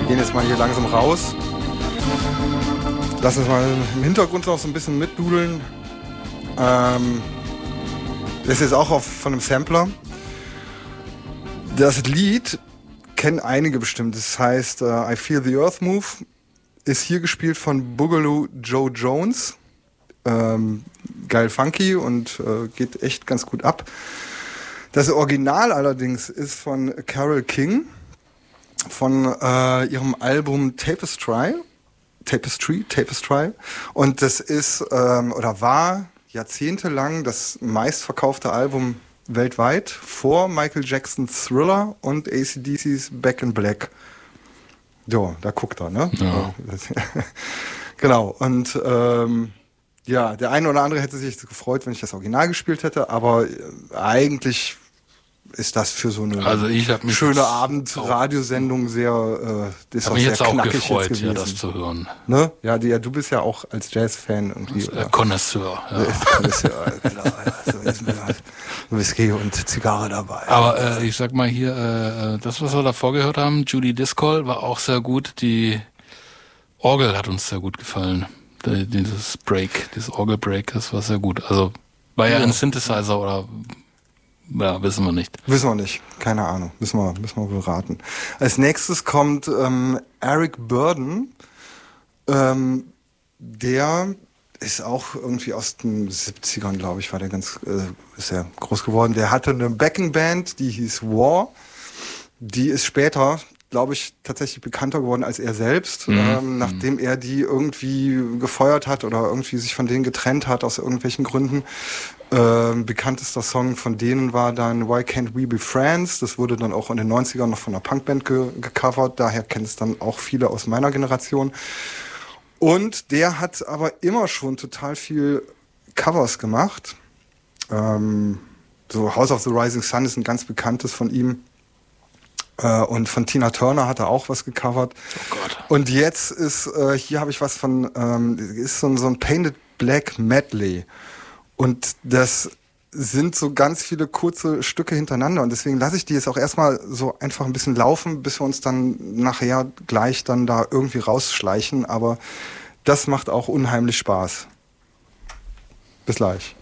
Wir gehen jetzt mal hier langsam raus. Lass uns mal im Hintergrund noch so ein bisschen mitdudeln. Das ist jetzt auch von einem Sampler. Das Lied kennen einige bestimmt. Das heißt I Feel the Earth Move. Ist hier gespielt von Boogaloo Joe Jones. Geil funky und geht echt ganz gut ab. Das Original allerdings ist von Carole King von ihrem Album Tapestry. Und das ist oder war jahrzehntelang das meistverkaufte Album weltweit vor Michael Jacksons Thriller und AC/DC's Back in Black. So, da guckt er, ne? Ja. Genau, und ja, der eine oder andere hätte sich gefreut, wenn ich das Original gespielt hätte, aber eigentlich ist das für so eine schöne Abendradiosendung sehr, das habe mich jetzt auch gefreut, ja, das zu hören. Ne? Ja, du bist ja auch als Jazz-Fan irgendwie. Connoisseur. Ja. Connoisseur, genau. Ja, so Whisky und Zigarre dabei. Aber ich sag mal hier, das, was wir davor gehört haben, Judy Discol, war auch sehr gut. Die Orgel hat uns sehr gut gefallen. Dieses Orgel-Break, das war sehr gut. Also war ja ein Synthesizer oder... Ja, wissen wir nicht. Wissen wir nicht. Keine Ahnung. Müssen wir wohl raten. Als nächstes kommt Eric Burdon. Der ist auch irgendwie aus den 70ern, glaube ich, ist er groß geworden. Der hatte eine Backing-Band, die hieß War. Die ist später, glaube ich, tatsächlich bekannter geworden als er selbst, nachdem er die irgendwie gefeuert hat oder irgendwie sich von denen getrennt hat aus irgendwelchen Gründen. Bekanntester Song von denen war dann Why Can't We Be Friends? Das wurde dann auch in den 90ern noch von einer Punkband gecovert. Daher kennen es dann auch viele aus meiner Generation. Und der hat aber immer schon total viel Covers gemacht. So House of the Rising Sun ist ein ganz bekanntes von ihm. Und von Tina Turner hat er auch was gecovert. Oh Gott. Und jetzt ist, hier habe ich was von, ist so ein Painted Black Medley. Und das sind so ganz viele kurze Stücke hintereinander. Und deswegen lasse ich die jetzt auch erstmal so einfach ein bisschen laufen, bis wir uns dann nachher gleich dann da irgendwie rausschleichen. Aber das macht auch unheimlich Spaß. Bis gleich.